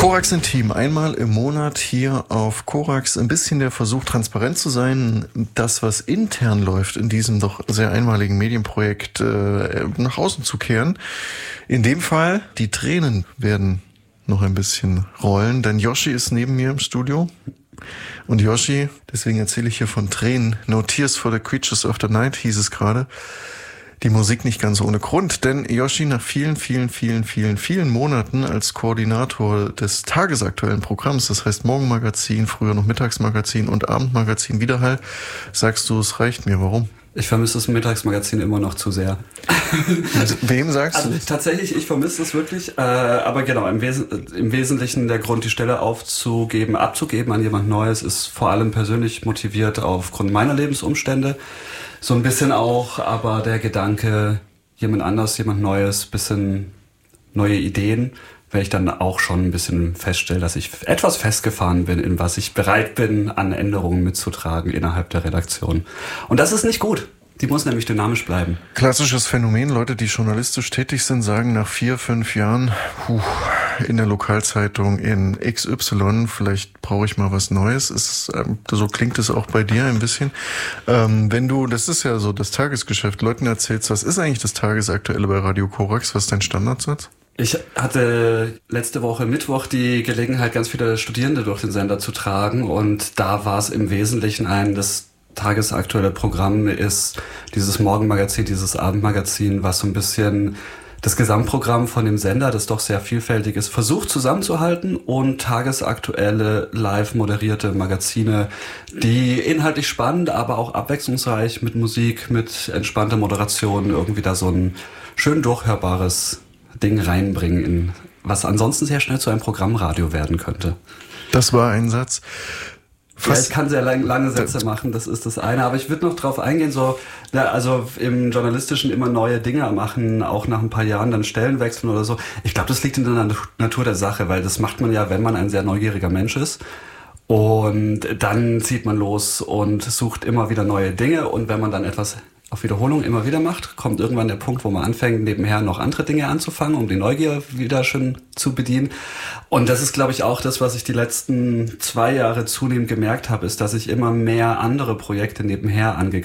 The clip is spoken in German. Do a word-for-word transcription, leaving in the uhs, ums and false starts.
Korax Intim, einmal im Monat hier auf Korax. Ein bisschen der Versuch, transparent zu sein, das, was intern läuft, in diesem doch sehr einmaligen Medienprojekt äh, nach außen zu kehren. In dem Fall, die Tränen werden noch ein bisschen rollen, denn Yoshi ist neben mir im Studio. Und Yoshi, deswegen erzähle ich hier von Tränen, No Tears for the Creatures of the Night hieß es gerade. Die Musik nicht ganz ohne Grund, denn Yoshi nach vielen, vielen, vielen, vielen, vielen Monaten als Koordinator des tagesaktuellen Programms, das heißt Morgenmagazin, früher noch Mittagsmagazin und Abendmagazin Widerhall, sagst du, es reicht mir. Warum? Ich vermisse das Mittagsmagazin immer noch zu sehr. Also, wem sagst also, du? Tatsächlich, ich vermisse es wirklich. Äh, aber genau, im, Wes- im Wesentlichen der Grund, die Stelle aufzugeben, abzugeben an jemand Neues, ist vor allem persönlich motiviert aufgrund meiner Lebensumstände. So ein bisschen auch, aber der Gedanke, jemand anders, jemand Neues, bisschen neue Ideen, weil ich dann auch schon ein bisschen feststelle, dass ich etwas festgefahren bin, in was ich bereit bin, an Änderungen mitzutragen innerhalb der Redaktion. Und das ist nicht gut. Die muss nämlich dynamisch bleiben. Klassisches Phänomen, Leute, die journalistisch tätig sind, sagen nach vier, fünf Jahren, puh, in der Lokalzeitung in X Y, vielleicht brauche ich mal was Neues. Ist, ähm, so klingt es auch bei dir ein bisschen. Ähm, wenn du, das ist ja so das Tagesgeschäft, Leuten erzählst, was ist eigentlich das Tagesaktuelle bei Radio Korax, was ist dein Standardsatz? Ich hatte letzte Woche Mittwoch die Gelegenheit, ganz viele Studierende durch den Sender zu tragen, und da war es im Wesentlichen ein, das tagesaktuelle Programm ist dieses Morgenmagazin, dieses Abendmagazin, was so ein bisschen das Gesamtprogramm von dem Sender, das doch sehr vielfältig ist, versucht zusammenzuhalten, und tagesaktuelle, live moderierte Magazine, die inhaltlich spannend, aber auch abwechslungsreich mit Musik, mit entspannter Moderation irgendwie da so ein schön durchhörbares Ding reinbringen, in was ansonsten sehr schnell zu einem Programmradio werden könnte. Das war ein Satz. Ja, ich kann sehr lang, lange Sätze machen, das ist das eine. Aber ich würde noch drauf eingehen, so, ja, also im Journalistischen immer neue Dinge machen, auch nach ein paar Jahren dann Stellen wechseln oder so. Ich glaube, das liegt in der Natur der Sache, weil das macht man ja, wenn man ein sehr neugieriger Mensch ist. Und dann zieht man los und sucht immer wieder neue Dinge. Und wenn man dann etwas auf Wiederholung immer wieder macht, kommt irgendwann der Punkt, wo man anfängt, nebenher noch andere Dinge anzufangen, um die Neugier wieder schön zu bedienen. Und das ist, glaube ich, auch das, was ich die letzten zwei Jahre zunehmend gemerkt habe, ist, dass ich immer mehr andere Projekte nebenher angegangen